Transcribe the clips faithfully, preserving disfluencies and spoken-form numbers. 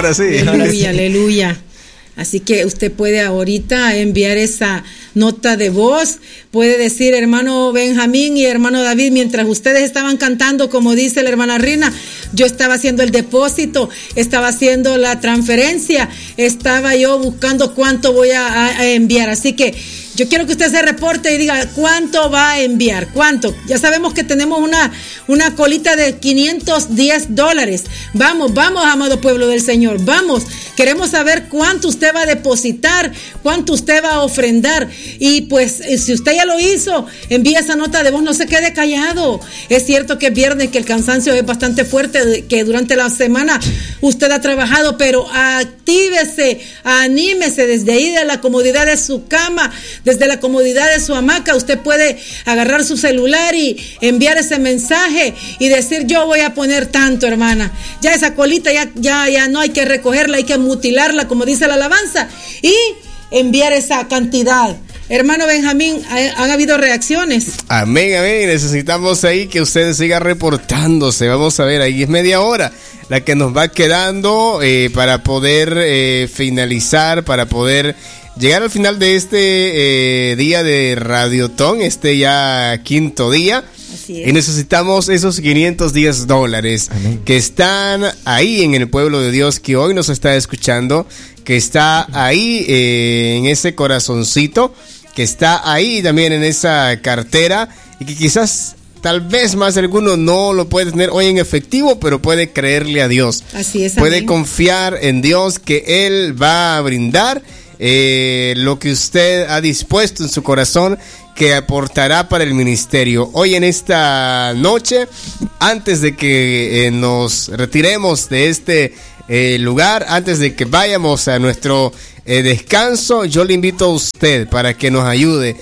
Ahora sí. Aleluya, aleluya. Así que usted puede ahorita enviar esa nota de voz, puede decir hermano Benjamín y hermano David, mientras ustedes estaban cantando, como dice la hermana Rina, yo estaba haciendo el depósito, estaba haciendo la transferencia, estaba yo buscando cuánto voy a, a enviar, así que yo quiero que usted se reporte y diga cuánto va a enviar, cuánto. Ya sabemos que tenemos una, una colita de quinientos diez dólares. Vamos, vamos, amado pueblo del Señor, vamos. Queremos saber cuánto usted va a depositar, cuánto usted va a ofrendar. Y pues, si usted ya lo hizo, envía esa nota de voz, no se quede callado. Es cierto que es viernes, que el cansancio es bastante fuerte, que durante la semana usted ha trabajado, pero actívese, anímese desde ahí de la comodidad de su cama, desde la comodidad de su hamaca. Usted puede agarrar su celular y enviar ese mensaje y decir yo voy a poner tanto, hermana. Ya esa colita ya, ya, ya no hay que recogerla, hay que mutilarla, como dice la alabanza, y enviar esa cantidad. Hermano Benjamín, ¿han habido reacciones? Amén, amén. Necesitamos ahí que usted siga reportándose. Vamos a ver, ahí es media hora la que nos va quedando eh, para poder eh, finalizar, para poder llegar al final de este eh, día de Radiotón, este ya quinto día. Así es. Y necesitamos esos quinientos diez dólares. Amén. Que están ahí en el pueblo de Dios que hoy nos está escuchando, que está ahí eh, en ese corazoncito, que está ahí también en esa cartera y que quizás tal vez más de alguno no lo puede tener hoy en efectivo, pero puede creerle a Dios. Así es. Puede amén. confiar en Dios que Él va a brindar eh, lo que usted ha dispuesto en su corazón, que aportará para el ministerio. Hoy en esta noche, antes de que eh, nos retiremos de este eh, lugar, antes de que vayamos a nuestro eh, descanso, yo le invito a usted para que nos ayude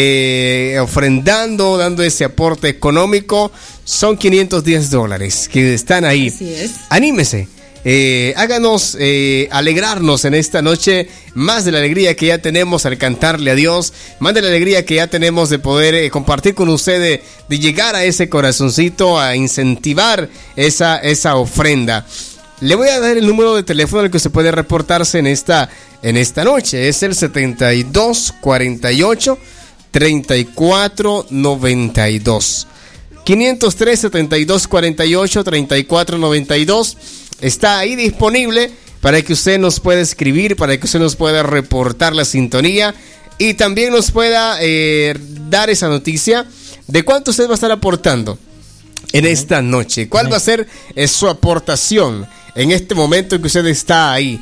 eh, ofrendando, dando ese aporte económico. Son quinientos diez dólares que están ahí. Así es. Anímese. Eh, háganos eh, alegrarnos en esta noche, más de la alegría que ya tenemos al cantarle a Dios, más de la alegría que ya tenemos de poder eh, compartir con usted, de, de llegar a ese corazoncito, a incentivar esa, esa ofrenda. Le voy a dar el número de teléfono al que usted puede reportarse en esta, en esta noche. Es el setenta y dos cuarenta y ocho treinta y cuatro noventa y dos. quinientos tres, setenta y dos cuarenta y ocho treinta y cuatro noventa y dos. Está ahí disponible para que usted nos pueda escribir, para que usted nos pueda reportar la sintonía y también nos pueda eh, dar esa noticia de cuánto usted va a estar aportando en esta noche. ¿Cuál va a ser eh, su aportación en este momento en que usted está ahí?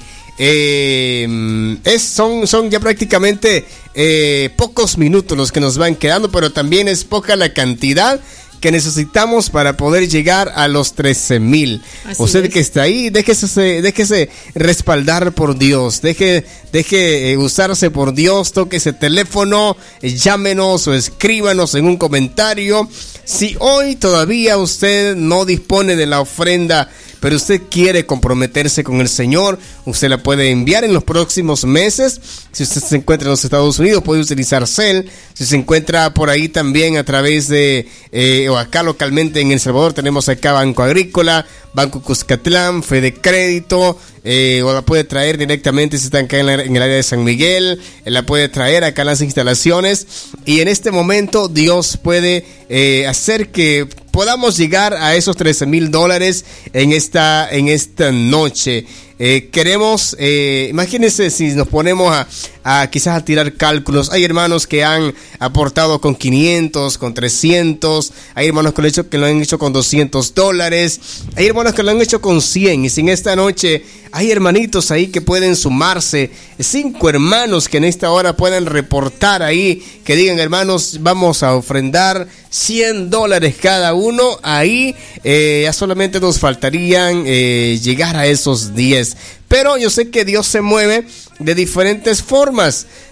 Eh, es, son, son ya prácticamente eh, pocos minutos los que nos van quedando, pero también es poca la cantidad que necesitamos para poder llegar a los trece mil. Usted es. Que está ahí, déjese, déjese respaldar por Dios, deje, deje eh, usarse por Dios, toque ese teléfono, eh, llámenos o escríbanos en un comentario. Si hoy todavía usted no dispone de la ofrenda, pero usted quiere comprometerse con el Señor, usted la puede enviar en los próximos meses. Si usted se encuentra en los Estados Unidos, puede utilizar Zelle. Si se encuentra por ahí también a través de, eh, o acá localmente en El Salvador, tenemos acá Banco Agrícola, Banco Cuscatlán, Fede Crédito, eh, o la puede traer directamente si está acá en, la, en el área de San Miguel, eh, la puede traer acá en las instalaciones. Y en este momento Dios puede eh, hacer que podamos llegar a esos trece mil dólares en esta, en esta noche. Eh, queremos, eh, imagínense si nos ponemos a, a quizás a tirar cálculos. Hay hermanos que han aportado con quinientos, con trescientos, hay hermanos que lo han hecho, que lo han hecho con doscientos dólares, hay hermanos que lo han hecho con cien, y si en esta noche hay hermanitos ahí que pueden sumarse, cinco hermanos que en esta hora puedan reportar ahí, que digan hermanos, vamos a ofrendar cien dólares cada uno, ahí eh, ya solamente nos faltarían eh, llegar a esos diez. Pero yo sé que Dios se mueve de diferentes formas.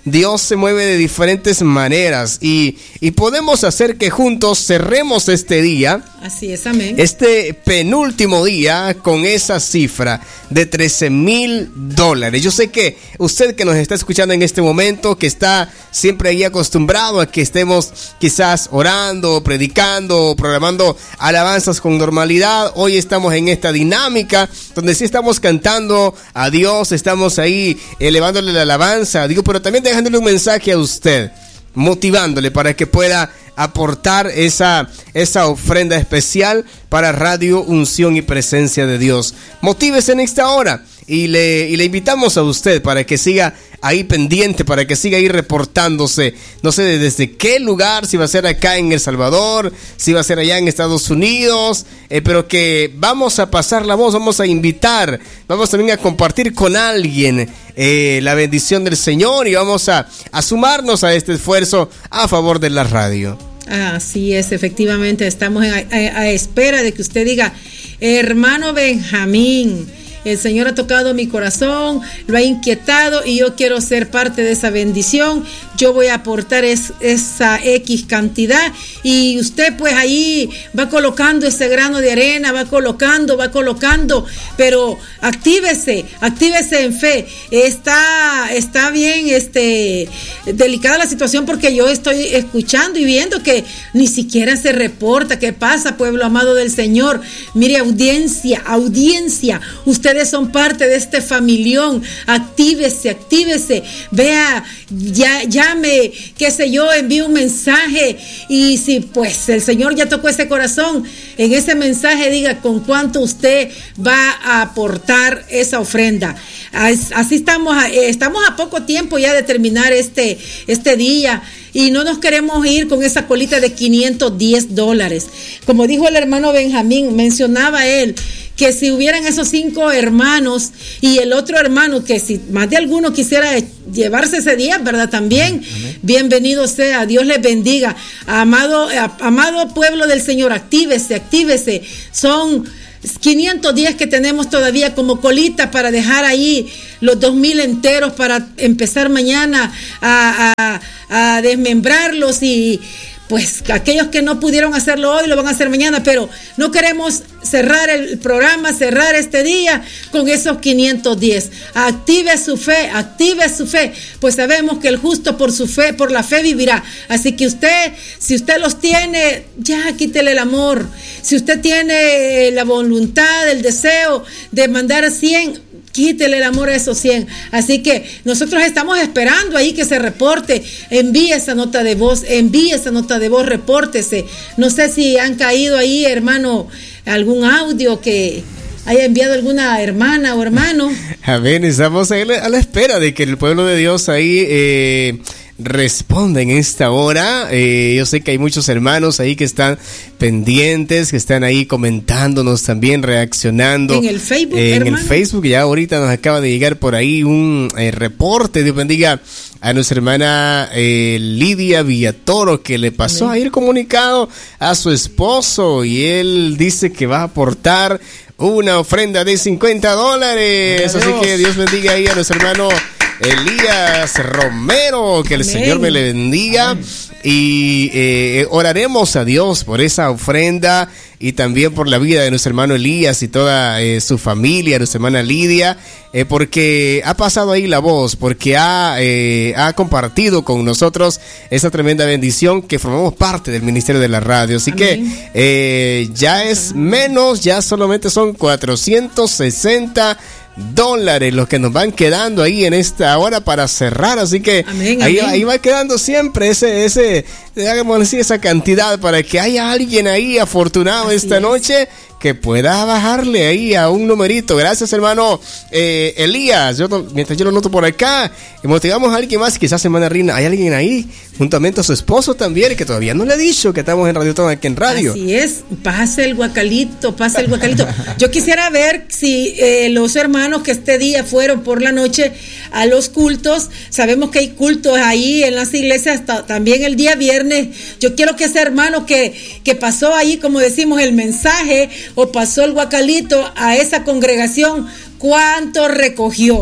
Dios se mueve de diferentes maneras y, y podemos hacer que juntos cerremos este día. Así es, amén. Este penúltimo día con esa cifra de trece mil dólares. Yo sé que usted que nos está escuchando en este momento, que está siempre ahí acostumbrado a que estemos quizás orando, predicando, programando alabanzas con normalidad, hoy estamos en esta dinámica donde sí estamos cantando a Dios, estamos ahí elevándole la alabanza a Dios, pero también dejándole un mensaje a usted, motivándole para que pueda aportar esa, esa ofrenda especial para Radio Unción y Presencia de Dios. Motívese en esta hora y le, y le invitamos a usted para que siga ahí pendiente, para que siga ahí reportándose, no sé desde qué lugar, si va a ser acá en El Salvador, si va a ser allá en Estados Unidos, eh, pero que vamos a pasar la voz, vamos a invitar, vamos también a compartir con alguien eh, la bendición del Señor y vamos a, a sumarnos a este esfuerzo a favor de la radio. Así es, efectivamente, estamos a, a, a espera de que usted diga, hermano Benjamín, el Señor ha tocado mi corazón, lo ha inquietado y yo quiero ser parte de esa bendición. Yo voy a aportar es, esa X cantidad y usted pues ahí va colocando ese grano de arena, va colocando, va colocando, pero actívese, actívese en fe. Está, está bien este, delicada la situación porque yo estoy escuchando y viendo que ni siquiera se reporta. ¿Qué pasa, pueblo amado del Señor? Mire, audiencia, audiencia, usted son parte de este familión. Actívese, actívese, vea, ya, llame, qué sé yo, envíe un mensaje y si pues el Señor ya tocó ese corazón, en ese mensaje diga con cuánto usted va a aportar esa ofrenda. Así estamos, estamos a poco tiempo ya de terminar este, este día y no nos queremos ir con esa colita de quinientos diez dólares. Como dijo el hermano Benjamín, mencionaba él que si hubieran esos cinco hermanos y el otro hermano, que si más de alguno quisiera llevarse ese día, ¿verdad? También, amén. Bienvenido sea, Dios les bendiga. Amado, amado pueblo del Señor, actívese, actívese. Son quinientos diez que tenemos todavía como colita para dejar ahí los dos mil enteros para empezar mañana a, a, a desmembrarlos y pues aquellos que no pudieron hacerlo hoy lo van a hacer mañana, pero no queremos cerrar el programa, cerrar este día con esos quinientos diez. Active su fe, active su fe, pues sabemos que el justo por su fe, por la fe vivirá. Así que usted, si usted los tiene, ya quítele el amor. Si usted tiene la voluntad, el deseo de mandar cien, quítele el amor a esos cien. Así que nosotros estamos esperando ahí que se reporte. Envíe esa nota de voz, envíe esa nota de voz, repórtese. No sé si han caído ahí, hermano, algún audio que haya enviado alguna hermana o hermano. Amén, estamos ahí a la espera de que el pueblo de Dios ahí eh, responda en esta hora. Eh, yo sé que hay muchos hermanos ahí que están pendientes, que están ahí comentándonos también, reaccionando. En el Facebook, eh, En hermano. el Facebook, ya ahorita nos acaba de llegar por ahí un eh, reporte. Dios bendiga a nuestra hermana eh, Lidia Villatoro, que le pasó Amén. Ahí el comunicado a su esposo y él dice que va a aportar una ofrenda de cincuenta dólares. Así que Dios bendiga ahí a nuestro hermano Elías Romero, que el Amén. Señor me le bendiga. Amén. Y eh, oraremos a Dios por esa ofrenda y también por la vida de nuestro hermano Elías y toda eh, su familia, nuestra hermana Lidia, eh, porque ha pasado ahí la voz, porque ha, eh, ha compartido con nosotros esa tremenda bendición que formamos parte del Ministerio de la Radio. Así Amén. Que eh, ya es menos, ya solamente son cuatrocientos sesenta dólares los que nos van quedando ahí en esta hora para cerrar, así que amén, ahí, amén. ahí va quedando siempre ese, ese, digamos así, esa cantidad para que haya alguien ahí afortunado así esta es. Noche que pueda bajarle ahí a un numerito. Gracias, hermano eh, Elías. Yo, mientras yo lo noto por acá, motivamos a alguien más, quizás hermana Rina, hay alguien ahí, juntamente a su esposo también, que todavía no le ha dicho que estamos en Radio Toma, aquí en radio. Así es, pase el guacalito, pase el guacalito. Yo quisiera ver si eh, los hermanos que este día fueron por la noche a los cultos, sabemos que hay cultos ahí en las iglesias, hasta, también el día viernes. Yo quiero que ese hermano que, que pasó ahí, como decimos, el mensaje, o pasó el guacalito a esa congregación, ¿cuánto recogió?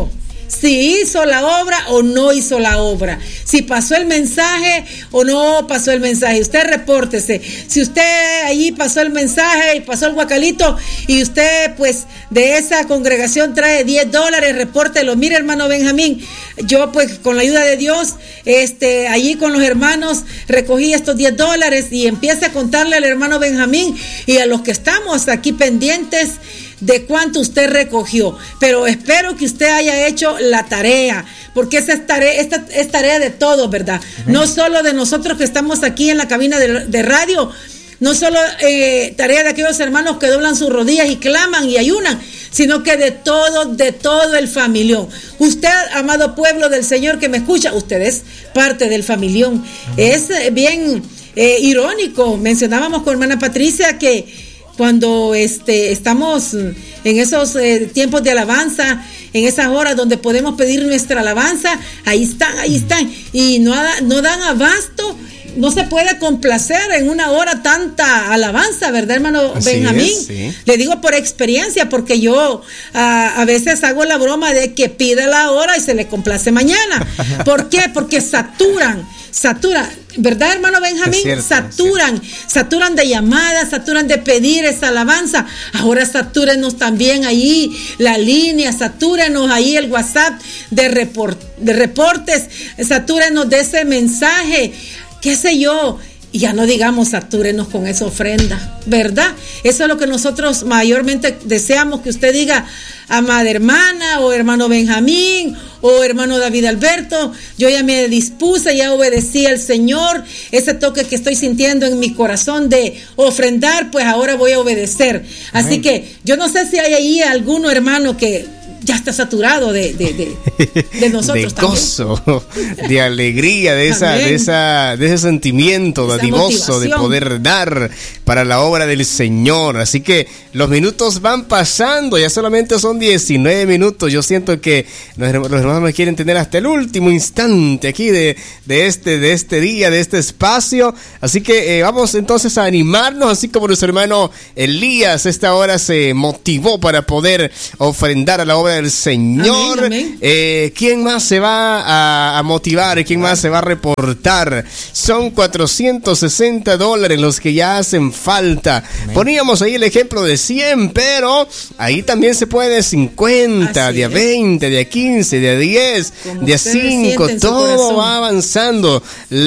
si hizo la obra o no hizo la obra, si pasó el mensaje o no pasó el mensaje. Usted repórtese. Si usted allí pasó el mensaje y pasó el guacalito y usted pues de esa congregación trae diez dólares, repórtelo. Mire, hermano Benjamín, yo pues con la ayuda de Dios, este, allí con los hermanos recogí estos diez dólares y empieza a contarle al hermano Benjamín y a los que estamos aquí pendientes de cuánto usted recogió. Pero espero que usted haya hecho la tarea, porque esa es tarea, esta es tarea de todos, ¿verdad? Uh-huh. No solo de nosotros que estamos aquí en la cabina de, de radio, no solo eh, tarea de aquellos hermanos que doblan sus rodillas y claman y ayunan, sino que de todo, de todo el familión. Usted, amado pueblo del Señor que me escucha, usted es parte del familión. Uh-huh. Es bien eh, irónico. Mencionábamos con hermana Patricia que cuando este, estamos en esos eh, tiempos de alabanza, en esas horas donde podemos pedir nuestra alabanza, ahí están, ahí están, y no, no dan abasto, no se puede complacer en una hora tanta alabanza, ¿verdad, hermano Así Benjamín? Es, sí. Le digo por experiencia, porque yo a, a veces hago la broma de que pida la hora y se le complace mañana. ¿Por qué? Porque saturan, saturan. ¿Verdad, hermano Benjamín? Cierto, saturan, saturan de llamadas, saturan de pedir esa alabanza. Ahora satúrenos también ahí la línea, satúrenos ahí el WhatsApp de, report, de reportes, satúrenos de ese mensaje, qué sé yo. Y ya no digamos satúrenos con esa ofrenda, ¿verdad? Eso es lo que nosotros mayormente deseamos, que usted diga, amada hermana o hermano Benjamín o hermano David Alberto, yo ya me dispuse, ya obedecí al Señor, ese toque que estoy sintiendo en mi corazón de ofrendar, pues ahora voy a obedecer. Así Amén. Que yo no sé si hay ahí alguno hermano que ya está saturado de, de, de, de nosotros de gozo, también. De alegría, de esa, de esa, de ese sentimiento dadivoso de poder dar para la obra del Señor. Así que los minutos van pasando, ya solamente son diecinueve minutos. Yo siento que los, los hermanos me quieren tener hasta el último instante aquí de, de este, de este día, de este espacio. Así que eh, vamos entonces a animarnos, así como nuestro hermano Elías esta hora se motivó para poder ofrendar a la obra del Señor. Amén, amén. Eh, ¿Quién más se va a, a motivar? ¿Quién más se va a reportar? Son cuatrocientos sesenta dólares los que ya hacen falta. Amén. Poníamos ahí el ejemplo de cien, pero ahí también se puede de cincuenta, Así de a veinte, de a quince, de a diez, Como de a cinco, todo va avanzando.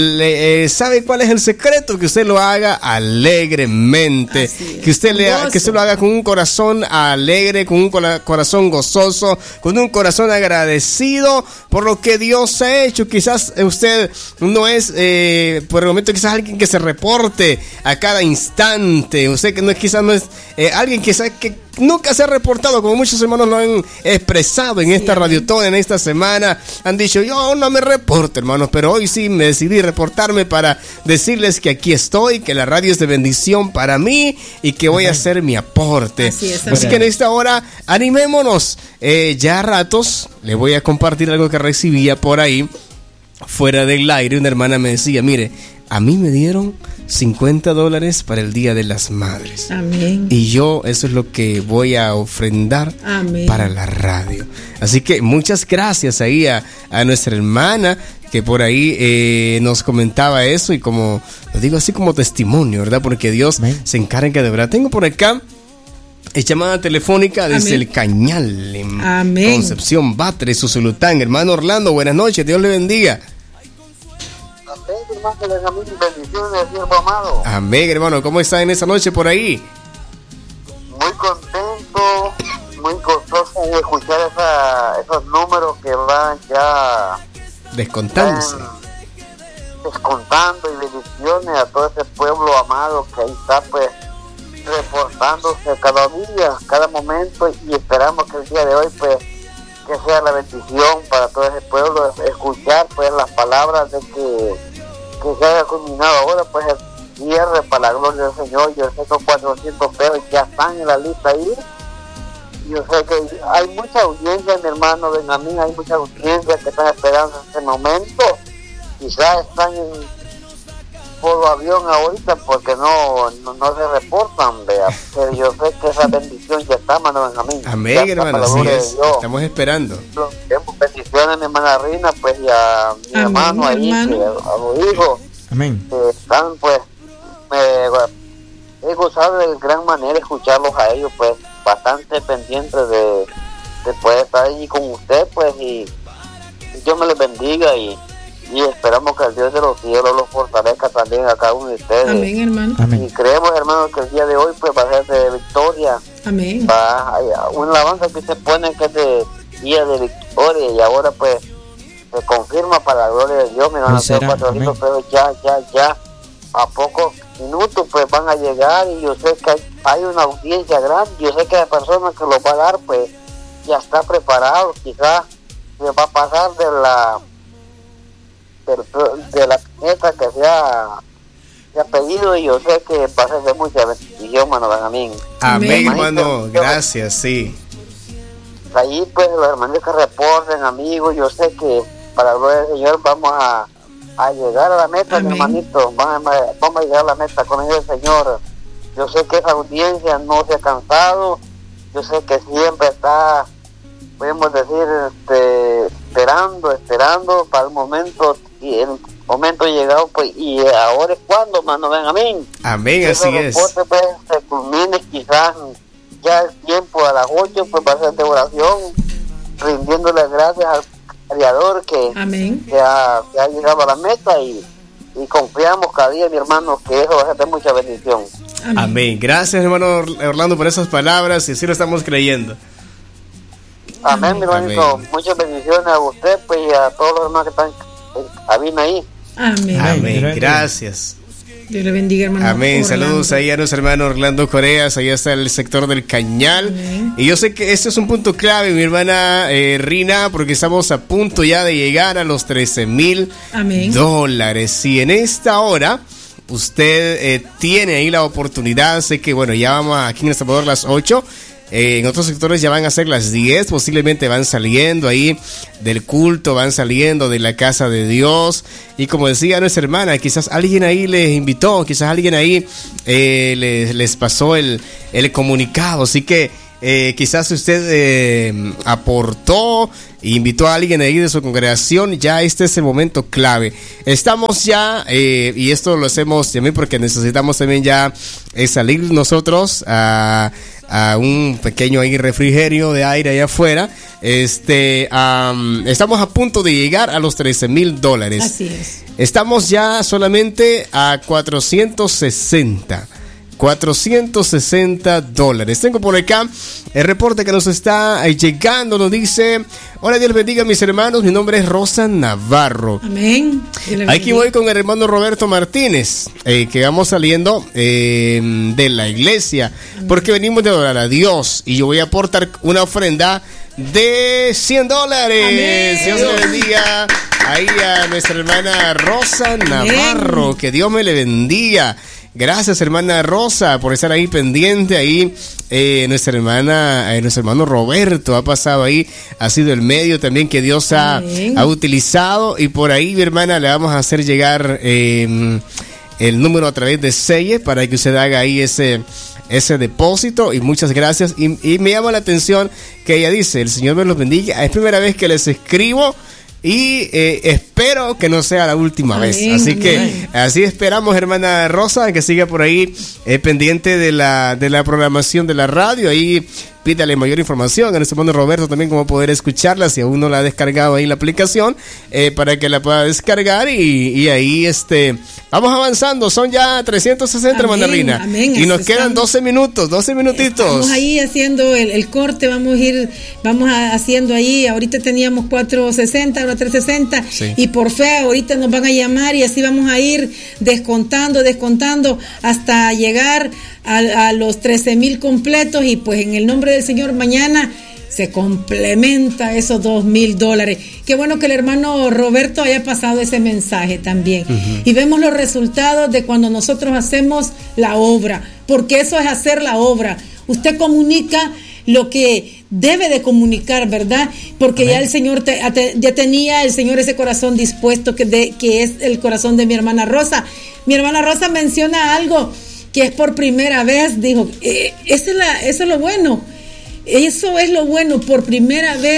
Le, eh, ¿Sabe cuál es el secreto? Que usted lo haga alegremente, que usted, le, que usted lo haga con un corazón alegre, con un corazón gozoso, con un corazón agradecido por lo que Dios ha hecho. Quizás usted no es eh, por el momento quizás alguien que se reporte a cada instante, usted que no es, quizás no es eh, alguien quizás que nunca se ha reportado, como muchos hermanos lo han expresado en esta radiotón, en esta semana. Han dicho, yo no me reporto, hermanos, pero hoy sí me decidí reportarme para decirles que aquí estoy, que la radio es de bendición para mí y que voy a hacer mi aporte. Así, es, Así que en esta hora, animémonos. Eh, ya a ratos le voy a compartir algo que recibía por ahí, fuera del aire. Una hermana me decía, mire, a mí me dieron cincuenta dólares para el Día de las Madres. Amén. Y yo eso es lo que voy a ofrendar Amén. Para la radio. Así que muchas gracias ahí a, a nuestra hermana que por ahí eh, nos comentaba eso, y como lo digo así como testimonio, ¿verdad? Porque Dios Amén. Se encarga de verdad. Tengo por acá es llamada telefónica desde Amén. El Cañal, en Amén. Concepción Batre, Susulután. Hermano Orlando, buenas noches, Dios le bendiga. Bendiciones, siervo amado. Amén, hermano. ¿Cómo está en esa noche por ahí? Muy contento, muy gozoso de escuchar esa, esos números que van ya descontándose, van descontando, y bendiciones a todo ese pueblo amado que ahí está, pues, reportándose cada día, cada momento, y esperamos que el día de hoy, pues, que sea la bendición para todo ese pueblo, escuchar, pues, las palabras de que que se haya culminado ahora, pues, el cierre para la gloria del Señor. Yo sé que esos cuatrocientos pesos ya están en la lista ahí. Yo sé que hay mucha audiencia, mi hermano Benjamín, hay mucha audiencia que están esperando este momento. Quizás están en por avión ahorita porque no, no, no se reportan, vea. Pero yo sé que esa bendición ya está, hermano Benjamín. Amén, hermano, así es. Estamos esperando. bendiciones a mi hermana Rina, pues, y a mi Amén, hermano ahí, hermano. que, a los hijos. Amén. Que están, pues, me he gozado de gran manera escucharlos a ellos, pues, bastante pendientes de, de poder estar allí con usted, pues, y, y Dios me les bendiga y, y esperamos que el Dios de los cielos los fortalezca también a cada uno de ustedes. Amén, hermano. Amén. Y creemos, hermanos, que el día de hoy, pues, va a ser de victoria. Amén. Va, hay una alabanza que se pone que es de día de victoria y ahora, pues, se confirma para la gloria de Dios. Mi hermano, cuatrocientos pesos ya, ya, ya, a pocos minutos, pues, van a llegar y yo sé que hay, hay una audiencia grande. Yo sé que la persona que lo va a dar, pues, ya está preparado. Quizás se va a pasar de la de, de la meta que se ha, se ha pedido y yo sé que va a ser de mucha bendición, hermano Benjamín. Amén, Amén. hermano. Gracias, sí. Allí, pues, los hermanos que reporten, amigos, yo sé que para la gloria del Señor vamos a, a llegar a la meta, mi Amén. hermanito. Vamos a, vamos a llegar a la meta con el Señor. Yo sé que esa audiencia no se ha cansado. Yo sé que siempre está, podemos decir, este, esperando, esperando para el momento, y el momento llegado, pues, y ahora es cuando, hermano Benjamín. Amén, Que así ese es. reporte, pues, se culmine quizás ya el tiempo a las ocho, pues va a ser de oración, rindiéndole gracias al Creador que, Amén. que, ha, que ha llegado a la meta y, y confiamos cada día, mi hermano, que eso va a ser de mucha bendición. Amén. Amén. Gracias, hermano Orlando, por esas palabras y así lo estamos creyendo. Amén, mi hermanito. Amén. Muchas bendiciones a usted, pues, y a todos los hermanos que están en cabina ahí. Amén. Amén. Gracias. Dios le bendiga, hermano. Amén, Orlando. saludos ahí a nuestro hermano Orlando Coreas, allá está el sector del Cañal. Amén. Y yo sé que este es un punto clave, mi hermana eh, Rina, porque estamos a punto ya de llegar a los trece mil Amén. dólares. Y en esta hora usted eh, tiene ahí la oportunidad, sé que bueno, ya vamos aquí en El Salvador las ocho. Eh, en otros sectores ya van a ser las diez, posiblemente van saliendo ahí del culto, van saliendo de la casa de Dios. Y como decía nuestra hermana, quizás alguien ahí les invitó, quizás alguien ahí eh, les, les pasó el, el comunicado. Así que eh, quizás usted eh, aportó, invitó a alguien ahí de su congregación. Ya este es el momento clave. Estamos ya, eh, y esto lo hacemos también porque necesitamos también ya eh, salir nosotros a... a un pequeño ahí refrigerio de aire allá afuera. Este, um, estamos a punto de llegar a los trece mil dólares. Así es. Estamos ya solamente a cuatrocientos sesenta. cuatrocientos sesenta dólares. Tengo por acá el reporte que nos está llegando. Nos dice: hola, Dios bendiga a mis hermanos. Mi nombre es Rosa Navarro. Amén. Dios le Aquí bendiga. voy con el hermano Roberto Martínez, eh, que vamos saliendo eh, de la iglesia, porque venimos de adorar a Dios, y yo voy a aportar una ofrenda de cien dólares. Amén. Dios le bendiga ahí a nuestra hermana Rosa Navarro. Amén. Que Dios me le bendiga. Gracias, hermana Rosa, por estar ahí pendiente. Ahí eh, nuestra hermana, eh, nuestro hermano Roberto ha pasado ahí, ha sido el medio también que Dios ha, Amén. ha utilizado. Y por ahí, mi hermana, le vamos a hacer llegar eh, el número a través de Selle para que usted haga ahí ese, ese depósito. Y muchas gracias. Y, y me llama la atención que ella dice: el Señor me los bendiga. Es primera vez que les escribo. Y eh, espero que no sea la última Amén, vez. Así que amén. así esperamos, hermana Rosa, que siga por ahí eh, pendiente de la, de la programación de la radio. Ahí pídale mayor información a nuestro hermano Roberto también, cómo poder escucharla si aún no la ha descargado ahí la aplicación, eh, para que la pueda descargar. Y, y ahí este vamos avanzando. Son ya trescientos sesenta, Amén, hermana Rina. amén. Y nos Estamos- quedan doce minutos, doce minutitos. Estamos ahí haciendo el, el corte, vamos a ir, vamos a, haciendo ahí, ahorita teníamos cuatrocientos sesenta, ahora trescientos sesenta, Sí. y por fe ahorita nos van a llamar y así vamos a ir descontando, descontando hasta llegar a, a los trece mil completos, y pues en el nombre del Señor mañana se complementa esos dos mil dólares. Qué bueno que el hermano Roberto haya pasado ese mensaje también. Uh-huh. Y vemos los resultados de cuando nosotros hacemos la obra, porque eso es hacer la obra. Usted comunica lo que debe de comunicar, ¿verdad? Porque Amén. Ya el Señor te, te, ya tenía el Señor ese corazón dispuesto que, de, que es el corazón de mi hermana Rosa. Mi hermana Rosa menciona algo que es por primera vez, dijo, eh, eso, es la, eso es lo bueno. Eso es lo bueno, por primera vez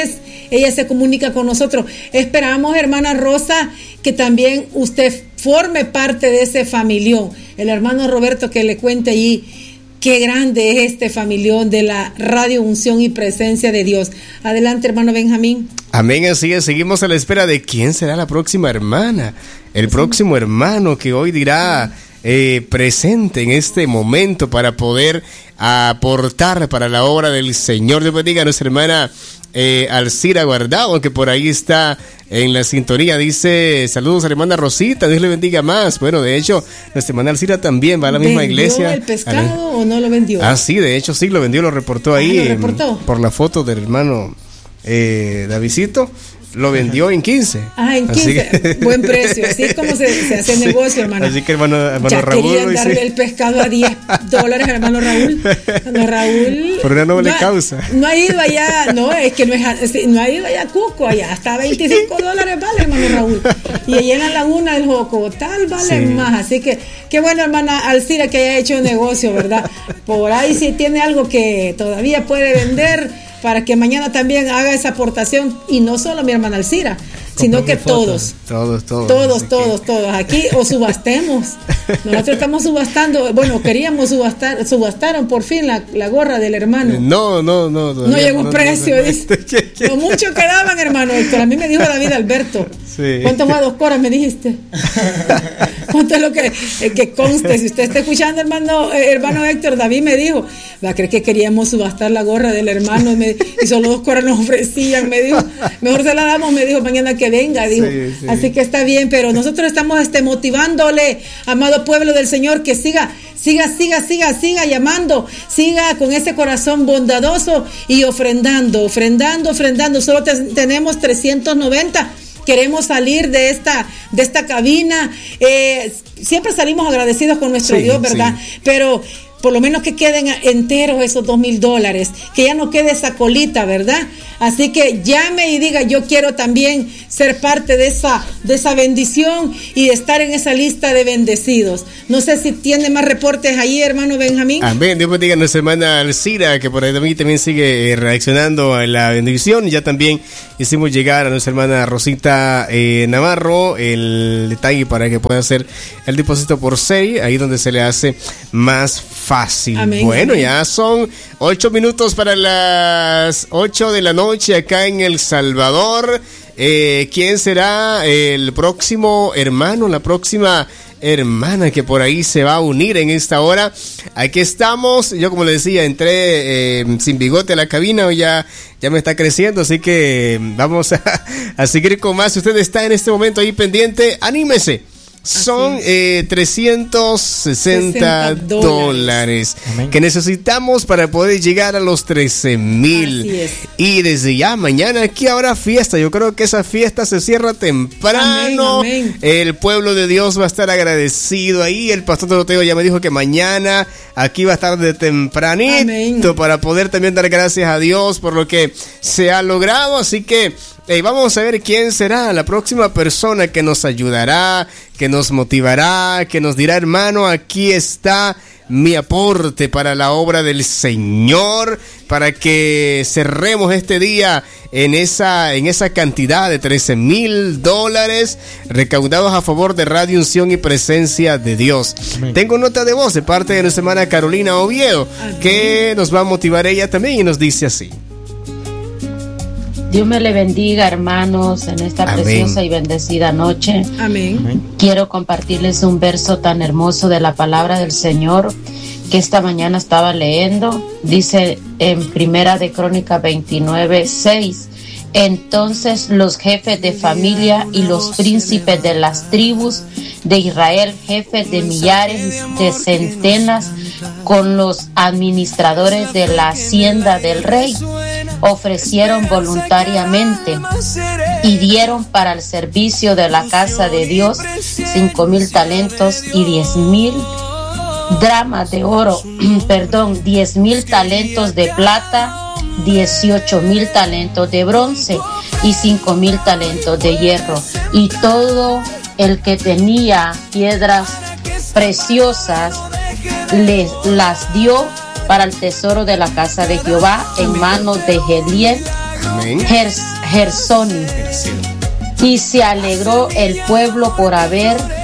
ella se comunica con nosotros. Esperamos, hermana Rosa, que también usted forme parte de ese familión. El hermano Roberto que le cuente allí qué grande es este familión de la Radio Unción y Presencia de Dios. Adelante, hermano Benjamín. Amén, así es. Seguimos a la espera de quién será la próxima hermana, el próximo hermano que hoy dirá eh, presente en este momento para poder aportar para la obra del Señor. Dios bendiga a nuestra hermana eh, Alcira Guardado, que por ahí está en la sintonía. Dice, saludos a la hermana Rosita, Dios le bendiga más. Bueno, de hecho, nuestra hermana Alcira también va a la misma iglesia. ¿Vendió el pescado la... o no lo vendió? Ah, sí, de hecho sí, lo vendió, lo reportó ahí. Ah, ¿lo reportó? En, por la foto del hermano eh, Davidcito. Lo vendió en quince. Ah, en quince. Que... Buen precio. Así es como se, se hace sí. negocio, hermano. Así que hermano, hermano ya Raúl. Querían darle dice... el pescado a diez dólares, hermano Raúl. Hermano Raúl. Por una noble no, causa. No ha ido allá, no, es que no, es, no ha ido allá a Cuco, allá hasta veinticinco dólares vale, hermano Raúl. Y allá en la laguna del Jocotal vale sí. más. Así que, qué bueno, hermana Alcira, que haya hecho un negocio, ¿verdad? Por ahí si tiene algo que todavía puede vender, para que mañana también haga esa aportación, y no solo mi hermana Alcira, sino que todos, todos, todos, todos, todos, que... todos, aquí o subastemos. Nosotros estamos subastando, bueno, queríamos subastar, subastaron por fin la, la gorra del hermano. No, no, no. No llegó un precio, no, no, dice. Lo mucho que daban, hermano Héctor. A mí me dijo David Alberto. Sí. ¿Cuánto fue a dos coras, me dijiste? ¿Cuánto es lo que, eh, que conste? Si usted está escuchando, hermano, eh, hermano Héctor, David me dijo, va a creer que queríamos subastar la gorra del hermano, me, y solo dos coras nos ofrecían, me dijo, mejor se la damos, me dijo, mañana que venga, dijo. Sí, sí. Así que está bien, pero nosotros estamos este, motivándole, amado pueblo del Señor, que siga, siga, siga, siga, siga llamando, siga con ese corazón bondadoso y ofrendando, ofrendando, ofrendando. Solo te, tenemos trescientos noventa. Queremos salir de esta, de esta cabina. Eh, siempre salimos agradecidos con nuestro sí, Dios, ¿verdad? Sí. Pero por lo menos que queden enteros esos dos mil dólares, que ya no quede esa colita, ¿verdad? Así que llame y diga, yo quiero también ser parte de esa, de esa bendición y estar en esa lista de bendecidos. No sé si tiene más reportes ahí, hermano Benjamín. Amén, Dios bendiga a nuestra hermana Alcira, que por ahí también, también sigue reaccionando a la bendición. Ya también hicimos llegar a nuestra hermana Rosita eh, Navarro el detalle para que pueda hacer el depósito por serie, ahí donde se le hace más fácil. Amén, bueno, amén. Ya son ocho minutos para las ocho de la noche acá en El Salvador. Eh, ¿Quién será el próximo hermano, la próxima hermana que por ahí se va a unir en esta hora? Aquí estamos. Yo, como le decía, entré eh, sin bigote a la cabina, ya, ya me está creciendo, así que vamos a, a seguir con más. Si usted está en este momento ahí pendiente, anímese. Son eh, trescientos sesenta dólares que necesitamos para poder llegar a los trece mil. Y desde ya mañana aquí habrá fiesta. Yo creo que esa fiesta se cierra temprano. Amén, amén. El pueblo de Dios va a estar agradecido ahí. El pastor Doroteo ya me dijo que mañana aquí va a estar de tempranito. Amén. Para poder también dar gracias a Dios por lo que se ha logrado. Así que Hey, vamos a ver quién será la próxima persona que nos ayudará, que nos motivará, que nos dirá, hermano, aquí está mi aporte para la obra del Señor, para que cerremos este día en esa, en esa cantidad de trece mil dólares recaudados a favor de Radio Unción y Presencia de Dios. Amén. Tengo nota de voz de parte de nuestra hermana Carolina Oviedo, Amén. Que nos va a motivar ella también y nos dice así. Dios me le bendiga, hermanos, en esta Amén. Preciosa y bendecida noche. Amén. Quiero compartirles un verso tan hermoso de la palabra del Señor que esta mañana estaba leyendo. Dice en Primera de Crónica veintinueve, seis. Entonces los jefes de familia y los príncipes de las tribus de Israel, jefes de millares, de centenas, con los administradores de la hacienda del rey, ofrecieron voluntariamente y dieron para el servicio de la casa de Dios cinco mil talentos y diez mil dramas de oro, perdón, diez mil talentos de plata, dieciocho mil talentos de bronce y cinco mil talentos de hierro. Y todo el que tenía piedras preciosas les las dio para el tesoro de la casa de Jehová en manos de Gediel, Gersoni. Y se alegró el pueblo por haber